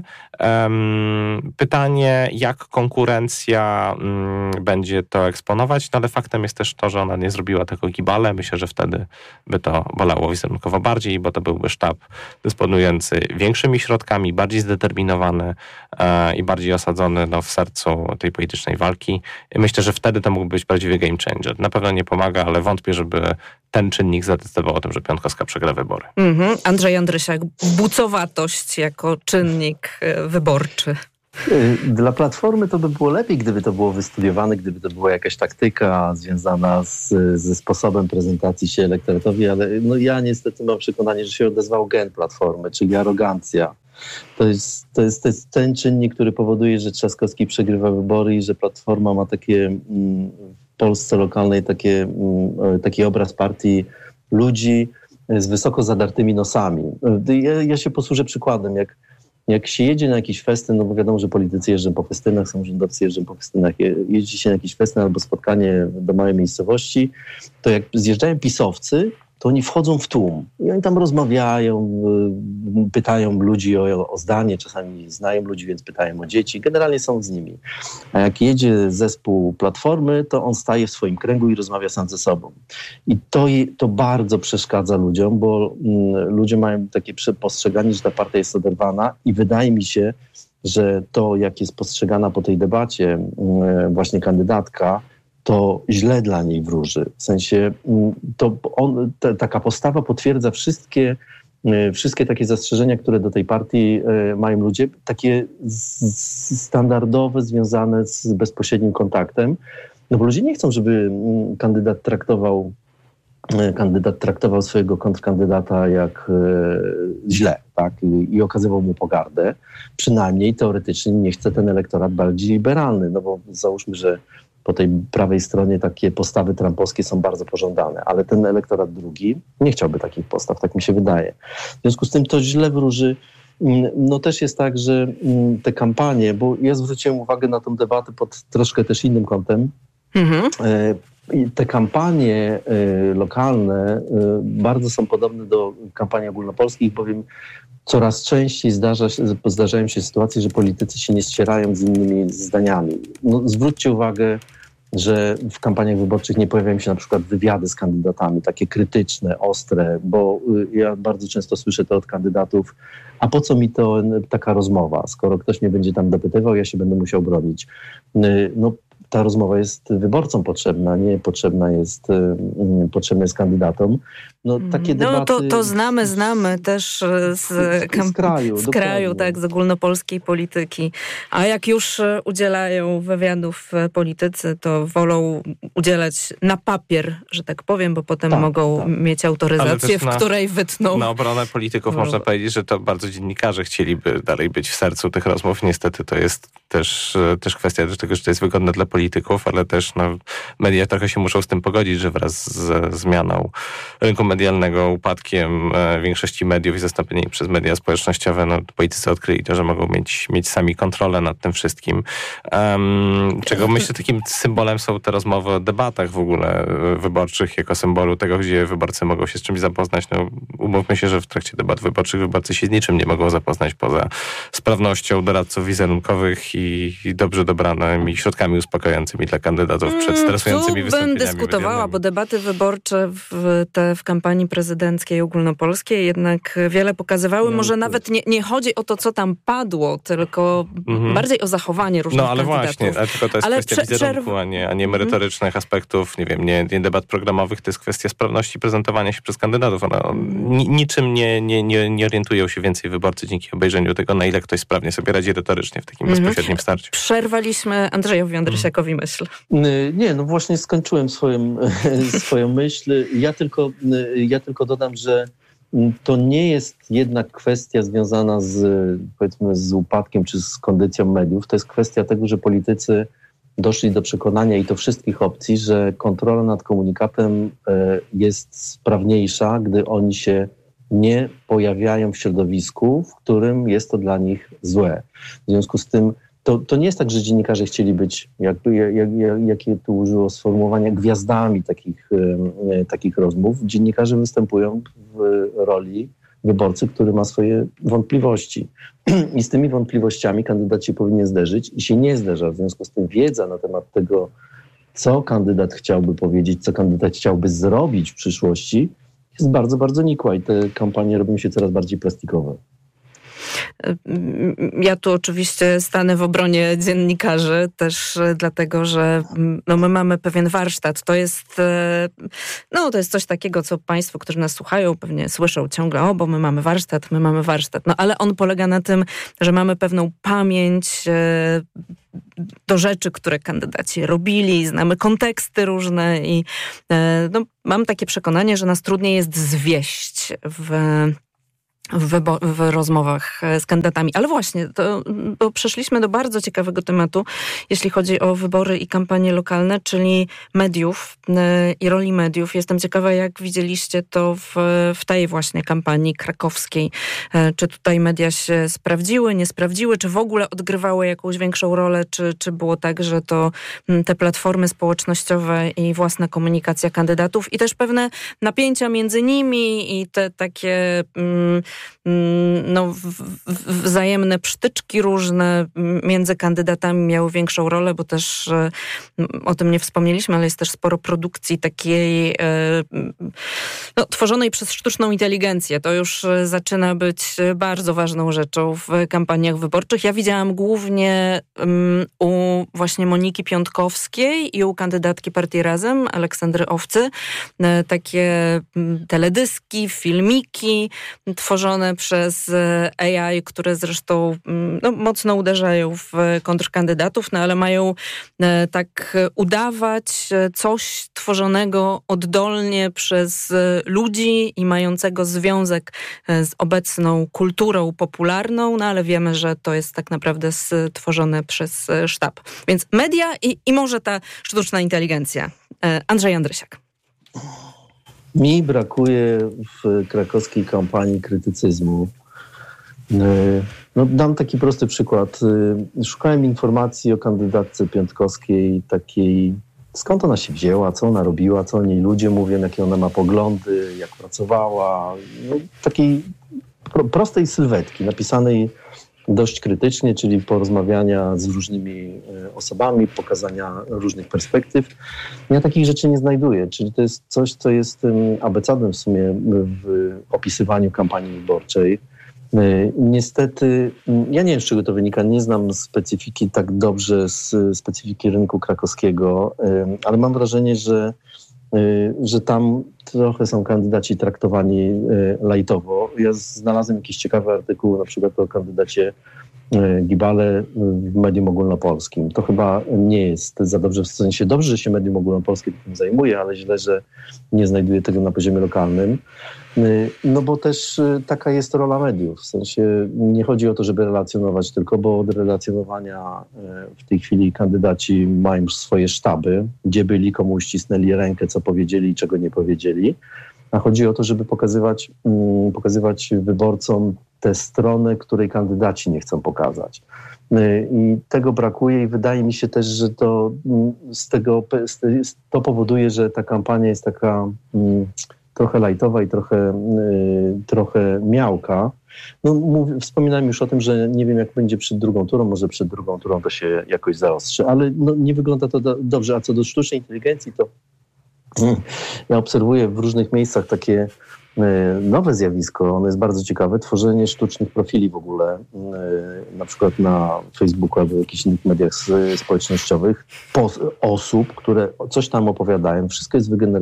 Pytanie, jak konkurencja będzie to eksponować, no ale faktem jest też to, że ona nie zrobiła tego Gibale. Myślę, że wtedy by to bolało wizerunkowo bardziej, bo to byłby sztab dysponujący większymi środkami, bardziej zdeterminowany i bardziej osadzony w sercu tej politycznej walki. Myślę, że wtedy to mógłby być prawdziwy game changer. Na pewno nie pomaga, ale wątpię, żeby ten czynnik zadecydował o tym, że Piontkowska przegra wybory.
Andrzej Andrysiak, bucowatość jako czynnik wyborczy.
Dla Platformy to by było lepiej, gdyby to było wystudiowane, gdyby to była jakaś taktyka związana ze sposobem prezentacji się elektoratowi, ale ja niestety mam przekonanie, że się odezwał gen Platformy, czyli arogancja. To jest ten czynnik, który powoduje, że Trzaskowski przegrywa wybory i że Platforma ma takie w Polsce lokalnej taki obraz partii ludzi z wysoko zadartymi nosami. Ja się posłużę przykładem, jak się jedzie na jakiś festyn, no bo wiadomo, że politycy jeżdżą po festynach, samorządowcy jeżdżą po festynach, jeździ się na jakiś festyn albo spotkanie do małej miejscowości, to jak zjeżdżają pisowcy, to oni wchodzą w tłum i oni tam rozmawiają, pytają ludzi o zdanie, czasami znają ludzi, więc pytają o dzieci, generalnie są z nimi. A jak jedzie zespół Platformy, to on staje w swoim kręgu i rozmawia sam ze sobą. I to bardzo przeszkadza ludziom, bo ludzie mają takie postrzeganie, że ta partia jest oderwana i wydaje mi się, że to, jak jest postrzegana po tej debacie właśnie kandydatka, to źle dla niej wróży. W sensie taka postawa potwierdza wszystkie takie zastrzeżenia, które do tej partii mają ludzie, takie standardowe, związane z bezpośrednim kontaktem. No bo ludzie nie chcą, żeby kandydat traktował swojego kontrkandydata jak źle, tak? I okazywał mu pogardę. Przynajmniej teoretycznie nie chce ten elektorat bardziej liberalny, no bo załóżmy, że po tej prawej stronie takie postawy trumpowskie są bardzo pożądane, ale ten elektorat drugi nie chciałby takich postaw, tak mi się wydaje. W związku z tym to źle wróży. No też jest tak, że te kampanie, bo ja zwróciłem uwagę na tą debatę pod troszkę też innym kątem, te kampanie lokalne bardzo są podobne do kampanii ogólnopolskich, bowiem coraz częściej zdarzają się sytuacje, że politycy się nie ścierają z innymi zdaniami. No, zwróćcie uwagę, że w kampaniach wyborczych nie pojawiają się na przykład wywiady z kandydatami, takie krytyczne, ostre, bo ja bardzo często słyszę to od kandydatów, a po co mi to taka rozmowa, skoro ktoś mnie będzie tam dopytywał, ja się będę musiał bronić. No, ta rozmowa jest wyborcom potrzebna, nie potrzebna jest kandydatom. No, takie debaty...
to znamy też z kraju, tak, z ogólnopolskiej polityki. A jak już udzielają wywiadów politycy, to wolą udzielać na papier, że tak powiem, bo potem mogą mieć autoryzację, w której wytną.
Na obronę polityków można powiedzieć, że to bardzo dziennikarze chcieliby dalej być w sercu tych rozmów. Niestety to jest też kwestia tego, że to jest wygodne dla polityków, ale też media trochę się muszą z tym pogodzić, że wraz z zmianą rynku medialnego, upadkiem większości mediów i zastąpieniem przez media społecznościowe, politycy odkryli to, że mogą mieć sami kontrolę nad tym wszystkim. Czego myślę takim symbolem są te rozmowy o debatach w ogóle wyborczych, jako symbolu tego, gdzie wyborcy mogą się z czymś zapoznać. No, umówmy się, że w trakcie debat wyborczych wyborcy się z niczym nie mogą zapoznać poza sprawnością doradców wizerunkowych i dobrze dobranymi środkami uspokajającymi dla kandydatów przed stresującymi wystąpieniami.
Bym dyskutowała, bo debaty wyborcze w kampanii prezydenckiej ogólnopolskiej jednak wiele pokazywały. Może nawet nie chodzi o to, co tam padło, tylko bardziej o zachowanie różnych kandydatów.
Właśnie, tylko to jest kwestia wizerunku, a nie merytorycznych aspektów, nie debat programowych, to jest kwestia sprawności prezentowania się przez kandydatów. Niczym nie orientują się więcej wyborcy dzięki obejrzeniu tego, na ile jak ktoś sprawnie sobie radzi retorycznie w takim bezpośrednim starciu.
Przerwaliśmy Andrzejowi Andrysiakowi myśl.
Nie, no właśnie skończyłem swoją myśl. Ja tylko dodam, że to nie jest jednak kwestia związana z upadkiem czy z kondycją mediów. To jest kwestia tego, że politycy doszli do przekonania, i to wszystkich opcji, że kontrola nad komunikatem jest sprawniejsza, gdy oni się nie pojawiają w środowisku, w którym jest to dla nich złe. W związku z tym to nie jest tak, że dziennikarze chcieli być, jakie tu użyło sformułowania, gwiazdami takich rozmów. Dziennikarze występują w roli wyborcy, który ma swoje wątpliwości. I z tymi wątpliwościami kandydat się powinien zderzyć i się nie zderza. W związku z tym wiedza na temat tego, co kandydat chciałby powiedzieć, co kandydat chciałby zrobić w przyszłości, jest bardzo, bardzo nikła i te kampanie robią się coraz bardziej plastikowe.
Ja tu oczywiście stanę w obronie dziennikarzy, też dlatego, że my mamy pewien warsztat. To jest coś takiego, co państwo, którzy nas słuchają, pewnie słyszą ciągle, bo my mamy warsztat. No ale on polega na tym, że mamy pewną pamięć do rzeczy, które kandydaci robili, znamy konteksty różne i mam takie przekonanie, że nas trudniej jest zwieść w rozmowach z kandydatami. Ale właśnie, bo przeszliśmy do bardzo ciekawego tematu, jeśli chodzi o wybory i kampanie lokalne, czyli mediów i roli mediów. Jestem ciekawa, jak widzieliście to w tej właśnie kampanii krakowskiej. Czy tutaj media się sprawdziły, nie sprawdziły, czy w ogóle odgrywały jakąś większą rolę, czy było tak, że to te platformy społecznościowe i własna komunikacja kandydatów i też pewne napięcia między nimi i te takie wzajemne przytyczki różne między kandydatami miały większą rolę, bo też o tym nie wspomnieliśmy, ale jest też sporo produkcji takiej tworzonej przez sztuczną inteligencję. To już zaczyna być bardzo ważną rzeczą w kampaniach wyborczych. Ja widziałam głównie u właśnie Moniki Piątkowskiej i u kandydatki Partii Razem, Aleksandry Owcy, takie teledyski, filmiki tworzone przez AI, które zresztą mocno uderzają w kontrkandydatów, ale mają tak udawać coś tworzonego oddolnie przez ludzi i mającego związek z obecną kulturą popularną, ale wiemy, że to jest tak naprawdę stworzone przez sztab. Więc media i może ta sztuczna inteligencja. Andrzej Andrysiak.
Mi brakuje w krakowskiej kampanii krytycyzmu. Dam taki prosty przykład. Szukałem informacji o kandydatce Piątkowskiej, takiej, skąd ona się wzięła, co ona robiła, co o niej ludzie mówią, jakie ona ma poglądy, jak pracowała. Takiej prostej sylwetki, napisanej dość krytycznie, czyli porozmawiania z różnymi osobami, pokazania różnych perspektyw. Ja takich rzeczy nie znajduję, czyli to jest coś, co jest abecadem w sumie w opisywaniu kampanii wyborczej. Niestety, ja nie wiem, z czego to wynika, nie znam specyfiki tak dobrze, specyfiki rynku krakowskiego, ale mam wrażenie, że tam trochę są kandydaci traktowani lajtowo. Ja znalazłem jakiś ciekawy artykuł na przykład o kandydacie Gibale w Medium Ogólnopolskim. To chyba nie jest za dobrze, w sensie dobrze, że się Medium Ogólnopolskie tym zajmuje, ale źle, że nie znajduje tego na poziomie lokalnym. Bo też taka jest rola mediów. W sensie nie chodzi o to, żeby relacjonować tylko, bo od relacjonowania w tej chwili kandydaci mają już swoje sztaby, gdzie byli, komu ścisnęli rękę, co powiedzieli i czego nie powiedzieli. A chodzi o to, żeby pokazywać wyborcom tę stronę, której kandydaci nie chcą pokazać. I tego brakuje i wydaje mi się też, że to powoduje, że ta kampania jest taka trochę lajtowa i trochę miałka. Wspominałem już o tym, że nie wiem, jak będzie przed drugą turą, może przed drugą turą to się jakoś zaostrzy, ale nie wygląda to dobrze. A co do sztucznej inteligencji, to ja obserwuję w różnych miejscach takie nowe zjawisko, ono jest bardzo ciekawe, tworzenie sztucznych profili w ogóle, na przykład na Facebooku albo w jakichś innych mediach społecznościowych, osób, które coś tam opowiadają, wszystko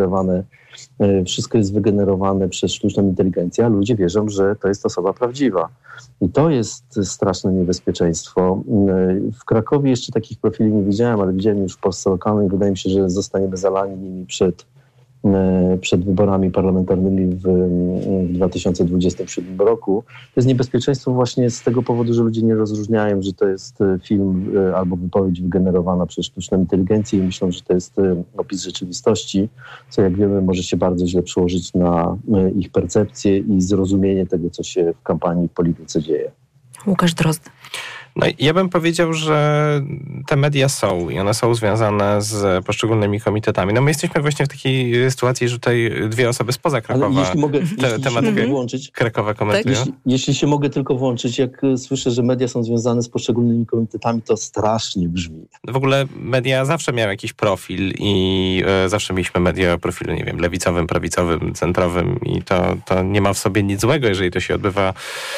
jest wygenerowane przez sztuczną inteligencję, a ludzie wierzą, że to jest osoba prawdziwa. I to jest straszne niebezpieczeństwo. W Krakowie jeszcze takich profili nie widziałem, ale widziałem już w Polsce lokalnej. Wydaje mi się, że zostaniemy zalani nimi przed wyborami parlamentarnymi w 2027 roku. To jest niebezpieczeństwo właśnie z tego powodu, że ludzie nie rozróżniają, że to jest film albo wypowiedź wygenerowana przez sztuczną inteligencję i myślą, że to jest opis rzeczywistości, co jak wiemy może się bardzo źle przełożyć na ich percepcję i zrozumienie tego, co się w kampanii w polityce dzieje.
Łukasz Drozd.
No ja bym powiedział, że te media są i one są związane z poszczególnymi komitetami. No my jesteśmy właśnie w takiej sytuacji, że tutaj dwie osoby spoza Krakowa tematykę Krakowa komentują.
Jeśli się mogę tylko włączyć, jak słyszę, że media są związane z poszczególnymi komitetami, to strasznie brzmi.
W ogóle media zawsze miały jakiś profil i zawsze mieliśmy media o profilu, nie wiem, lewicowym, prawicowym, centrowym i to nie ma w sobie nic złego, jeżeli to się odbywa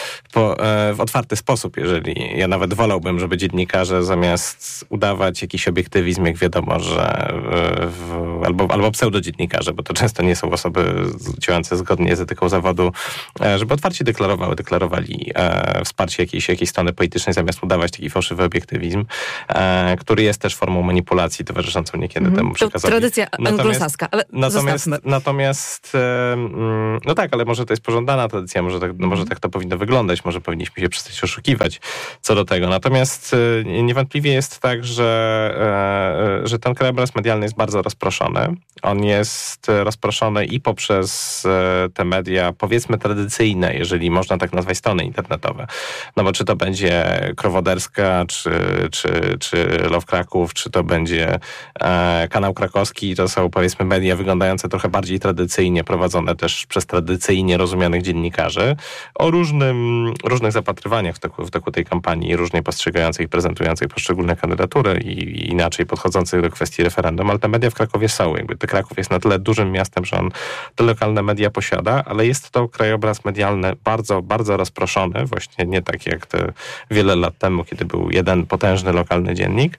w otwarty sposób. Jeżeli ja nawet wolałbym, żeby dziennikarze zamiast udawać jakiś obiektywizm, jak wiadomo, że albo pseudodziennikarze, bo to często nie są osoby działające zgodnie z etyką zawodu, żeby otwarcie deklarowali wsparcie jakiejś strony politycznej, zamiast udawać taki fałszywy obiektywizm, który jest też formą manipulacji towarzyszącą niekiedy temu przekazowi.
To tradycja anglosaska, ale zostawmy.
Natomiast no tak, ale może to jest pożądana tradycja, może tak to powinno wyglądać, może powinniśmy się przestać oszukiwać co do tego. Natomiast niewątpliwie jest tak, że ten krajobraz medialny jest bardzo rozproszony. On jest rozproszony i poprzez te media, powiedzmy tradycyjne, jeżeli można tak nazwać, strony internetowe. No bo czy to będzie Krowoderska, czy Love Kraków, czy to będzie Kanał Krakowski, to są powiedzmy media wyglądające trochę bardziej tradycyjnie, prowadzone też przez tradycyjnie rozumianych dziennikarzy, o różnych zapatrywaniach w toku tej kampanii, różnej postrzegających i prezentujących poszczególne kandydatury i inaczej podchodzących do kwestii referendum, ale te media w Krakowie są. Jakby Kraków jest na tyle dużym miastem, że on te lokalne media posiada, ale jest to krajobraz medialny bardzo, bardzo rozproszony, właśnie nie tak jak te wiele lat temu, kiedy był jeden potężny lokalny dziennik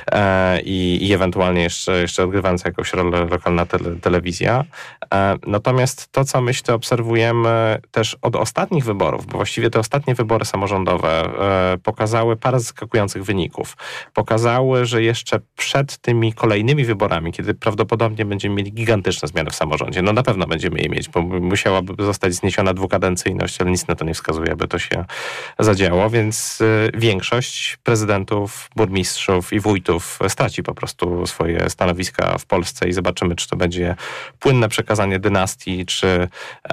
i ewentualnie jeszcze odgrywająca jakąś rolę lokalna telewizja. Natomiast to, co myślę, obserwujemy też od ostatnich wyborów, bo właściwie te ostatnie wybory samorządowe pokazały parę zaskakujących wyników. Pokazały, że jeszcze przed tymi kolejnymi wyborami, kiedy prawdopodobnie będziemy mieli gigantyczne zmiany w samorządzie, no na pewno będziemy je mieć, bo musiałaby zostać zniesiona dwukadencyjność, ale nic na to nie wskazuje, aby to się zadziało, więc większość prezydentów, burmistrzów i wójtów straci po prostu swoje stanowiska w Polsce i zobaczymy, czy to będzie płynne przekazanie dynastii, czy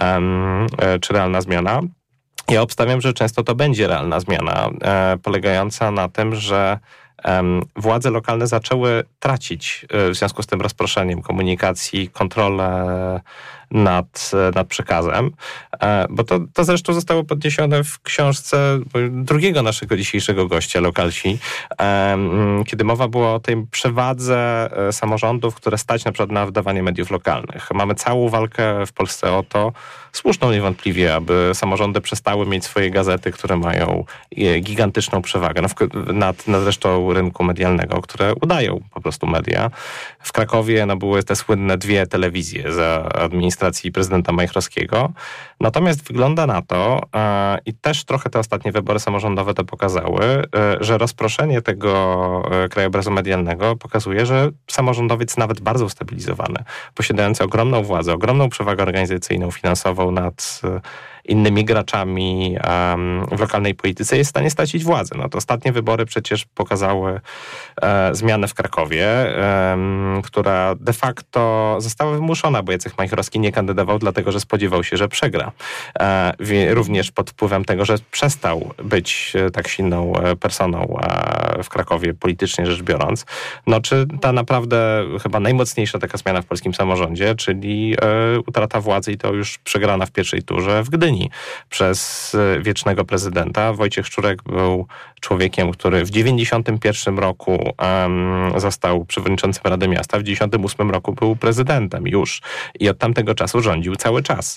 realna zmiana. Ja obstawiam, że często to będzie realna zmiana, polegająca na tym, że władze lokalne zaczęły tracić w związku z tym rozproszeniem komunikacji kontrolę nad przekazem, bo to zresztą zostało podniesione w książce drugiego naszego dzisiejszego gościa, Lokalsi, kiedy mowa była o tej przewadze samorządów, które stać na przykład na wydawanie mediów lokalnych. Mamy całą walkę w Polsce o to, słuszną niewątpliwie, aby samorządy przestały mieć swoje gazety, które mają gigantyczną przewagę nad resztą rynku medialnego, które udają po prostu media. W Krakowie były te słynne 2 telewizje za administracji prezydenta Majchrowskiego. Natomiast wygląda na to, i też trochę te ostatnie wybory samorządowe to pokazały, że rozproszenie tego krajobrazu medialnego pokazuje, że samorządowiec nawet bardzo ustabilizowany, posiadający ogromną władzę, ogromną przewagę organizacyjną, finansową nad innymi graczami w lokalnej polityce, jest w stanie stracić władzę. No to ostatnie wybory przecież pokazały zmianę w Krakowie, która de facto została wymuszona, bo Jacek Majchrowski nie kandydował, dlatego że spodziewał się, że przegra. Również pod wpływem tego, że przestał być tak silną personą w Krakowie, politycznie rzecz biorąc. No czy ta naprawdę chyba najmocniejsza taka zmiana w polskim samorządzie, czyli utrata władzy i to już przegrana w pierwszej turze w Gdyni. zastąpieni przez wiecznego prezydenta. Wojciech Szczurek był człowiekiem, który w 1991 roku został przewodniczącym Rady Miasta, w 1998 roku był prezydentem już i od tamtego czasu rządził cały czas.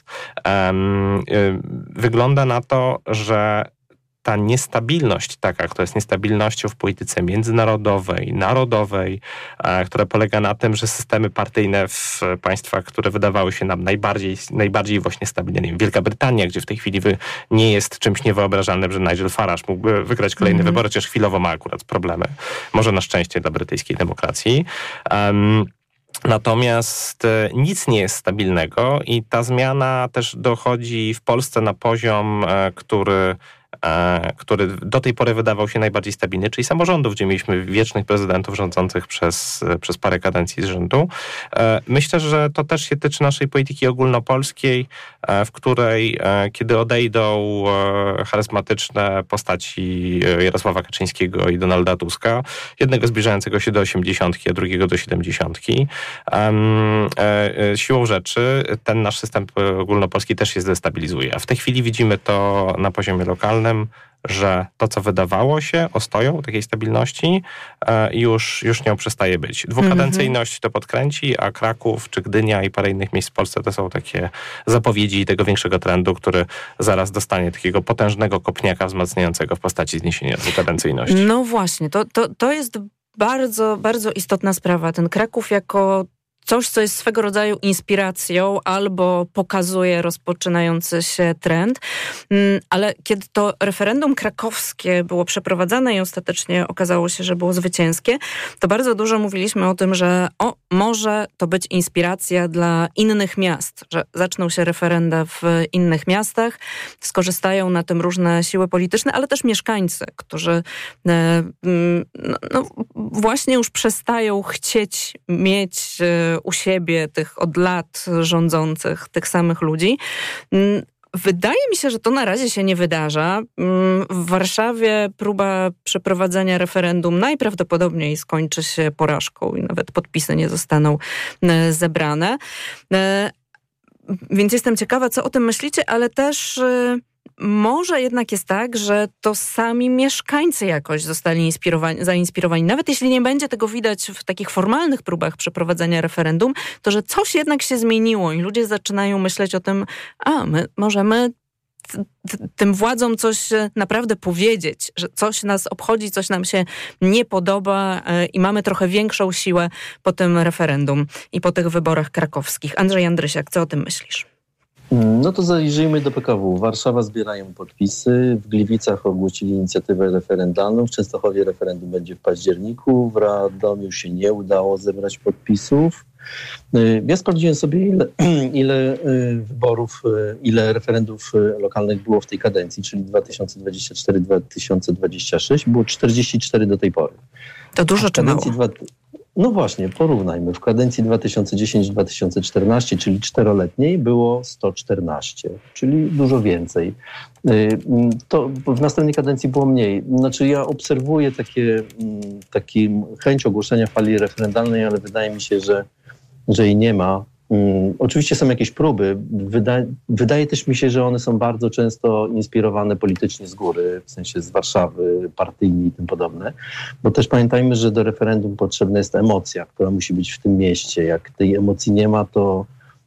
Wygląda na to, że ta niestabilność taka, która jest niestabilnością w polityce międzynarodowej, narodowej, która polega na tym, że systemy partyjne w państwach, które wydawały się nam najbardziej właśnie stabilnymi. Wielka Brytania, gdzie w tej chwili nie jest czymś niewyobrażalnym, że Nigel Farage mógłby wygrać kolejne wybory, chociaż chwilowo ma akurat problemy. Może na szczęście dla brytyjskiej demokracji. Natomiast nic nie jest stabilnego i ta zmiana też dochodzi w Polsce na poziom, który do tej pory wydawał się najbardziej stabilny, czyli samorządów, gdzie mieliśmy wiecznych prezydentów rządzących przez parę kadencji z rzędu. Myślę, że to też się tyczy naszej polityki ogólnopolskiej, w której kiedy odejdą charyzmatyczne postaci Jarosława Kaczyńskiego i Donalda Tuska, jednego zbliżającego się do 80, a drugiego do 70, siłą rzeczy ten nasz system ogólnopolski też się zdestabilizuje. A w tej chwili widzimy to na poziomie lokalnym, że to, co wydawało się ostoją takiej stabilności, już nią przestaje być. Dwukadencyjność to podkręci, a Kraków czy Gdynia i parę innych miejsc w Polsce to są takie zapowiedzi tego większego trendu, który zaraz dostanie takiego potężnego kopniaka wzmacniającego w postaci zniesienia dwukadencyjności.
No właśnie, to jest bardzo, bardzo istotna sprawa. Ten Kraków jako coś, co jest swego rodzaju inspiracją albo pokazuje rozpoczynający się trend. Ale kiedy to referendum krakowskie było przeprowadzane i ostatecznie okazało się, że było zwycięskie, to bardzo dużo mówiliśmy o tym, że może to być inspiracja dla innych miast, że zaczną się referenda w innych miastach, skorzystają na tym różne siły polityczne, ale też mieszkańcy, którzy właśnie już przestają chcieć mieć u siebie tych od lat rządzących, tych samych ludzi. Wydaje mi się, że to na razie się nie wydarza. W Warszawie próba przeprowadzenia referendum najprawdopodobniej skończy się porażką i nawet podpisy nie zostaną zebrane. Więc jestem ciekawa, co o tym myślicie, ale też może jednak jest tak, że to sami mieszkańcy jakoś zostali zainspirowani. Nawet jeśli nie będzie tego widać w takich formalnych próbach przeprowadzenia referendum, to że coś jednak się zmieniło i ludzie zaczynają myśleć o tym, my możemy tym władzom coś naprawdę powiedzieć, że coś nas obchodzi, coś nam się nie podoba i mamy trochę większą siłę po tym referendum i po tych wyborach krakowskich. Andrzej Andrysiak, co o tym myślisz?
No to zajrzyjmy do PKW. Warszawa zbierają podpisy, w Gliwicach ogłosili inicjatywę referendalną, w Częstochowie referendum będzie w październiku, w Radomiu się nie udało zebrać podpisów. Ja sprawdziłem sobie, ile wyborów, ile referendów lokalnych było w tej kadencji, czyli 2024-2026, było 44 do tej pory.
To dużo czy mało?
No właśnie, porównajmy. W kadencji 2010-2014, czyli 4-letniej, było 114, czyli dużo więcej. To w następnej kadencji było mniej. Znaczy ja obserwuję taki chęć ogłoszenia fali referendalnej, ale wydaje mi się, że jej nie ma. Oczywiście są jakieś próby. Wydaje też mi się, że one są bardzo często inspirowane politycznie z góry, w sensie z Warszawy, partyjnie i tym podobne. Bo też pamiętajmy, że do referendum potrzebna jest emocja, która musi być w tym mieście. Jak tej emocji nie ma, to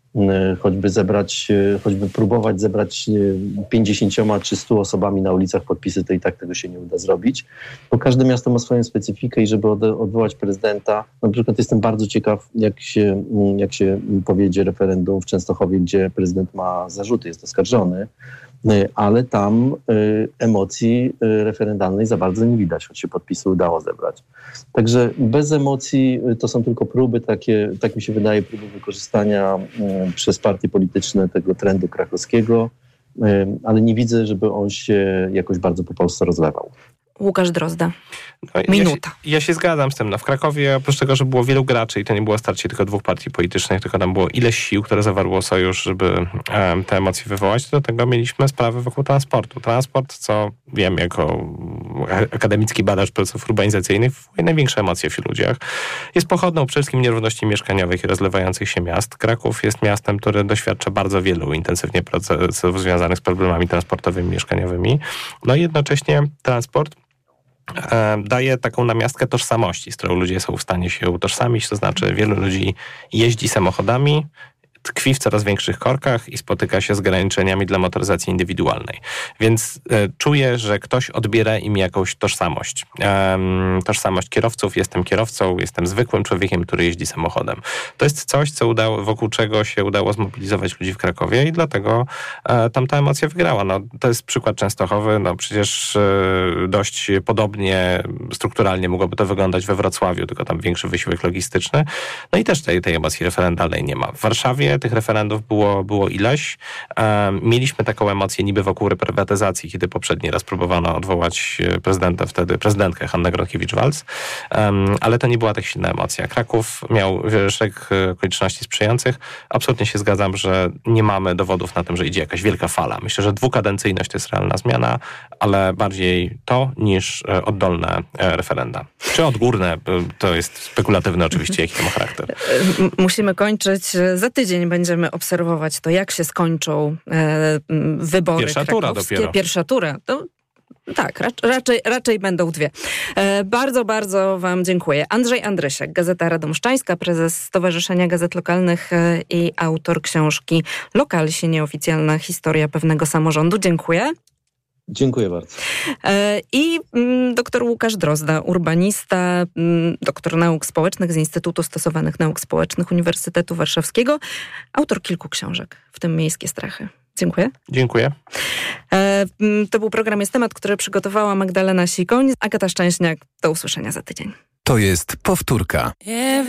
choćby próbować zebrać 50 czy 100 osobami na ulicach podpisy, to i tak tego się nie uda zrobić. Bo każde miasto ma swoją specyfikę i żeby odwołać prezydenta, na przykład jestem bardzo ciekaw, jak się powiedzie referendum w Częstochowie, gdzie prezydent ma zarzuty, jest oskarżony, ale tam emocji referendalnej za bardzo nie widać, choć się podpisy udało zebrać. Także bez emocji to są tylko próby takie, tak mi się wydaje, próby wykorzystania przez partie polityczne tego trendu krakowskiego, ale nie widzę, żeby on się jakoś bardzo po Polsce rozlewał.
Łukasz Drozda.
Minuta. Ja się zgadzam z tym. W Krakowie, oprócz tego, że było wielu graczy i to nie było starcie tylko dwóch partii politycznych, tylko tam było ileś sił, które zawarło sojusz, żeby te emocje wywołać, do tego mieliśmy sprawy wokół transportu. Transport, co wiem jako akademicki badacz procesów urbanizacyjnych, wywołuje największe emocje wśród ludziach. Jest pochodną przede wszystkim nierówności mieszkaniowych i rozlewających się miast. Kraków jest miastem, które doświadcza bardzo wielu intensywnie procesów związanych z problemami transportowymi, mieszkaniowymi. No i jednocześnie transport daje taką namiastkę tożsamości, z którą ludzie są w stanie się utożsamić, to znaczy wielu ludzi jeździ samochodami, tkwi w coraz większych korkach i spotyka się z ograniczeniami dla motoryzacji indywidualnej. Więc czuję, że ktoś odbiera im jakąś tożsamość. Tożsamość kierowców, jestem kierowcą, jestem zwykłym człowiekiem, który jeździ samochodem. To jest coś, wokół czego się udało zmobilizować ludzi w Krakowie i dlatego tam ta emocja wygrała. No, to jest przykład Częstochowy, no przecież dość podobnie strukturalnie mogłoby to wyglądać we Wrocławiu, tylko tam większy wysiłek logistyczny. No i też tej emocji referendalnej nie ma. W Warszawie tych referendów było ileś. Mieliśmy taką emocję niby wokół reprywatyzacji, kiedy poprzedni raz próbowano odwołać prezydentkę Hannę Gronkiewicz-Waltz, ale to nie była tak silna emocja. Kraków miał szereg okoliczności sprzyjających. Absolutnie się zgadzam, że nie mamy dowodów na tym, że idzie jakaś wielka fala. Myślę, że dwukadencyjność to jest realna zmiana, ale bardziej to niż oddolne referenda. Czy odgórne, to jest spekulatywne oczywiście, jaki to ma charakter.
Musimy kończyć. Za tydzień będziemy obserwować to, jak się skończą wybory
Pierwsza tura
krakowskie.
dopiero.
Pierwsza tura. To, tak, raczej będą dwie. Bardzo, bardzo wam dziękuję. Andrzej Andrysiak, Gazeta Radomszczańska, prezes Stowarzyszenia Gazet Lokalnych i autor książki Lokalsi, nieoficjalna historia pewnego samorządu. Dziękuję.
Dziękuję bardzo.
I dr Łukasz Drozda, urbanista, doktor nauk społecznych z Instytutu Stosowanych Nauk Społecznych Uniwersytetu Warszawskiego, autor kilku książek, w tym Miejskie strachy. Dziękuję.
Dziękuję.
To był program Jest Temat, który przygotowała Magdalena Sikoń. Agata Szczęśniak. Do usłyszenia za tydzień.
To jest powtórka.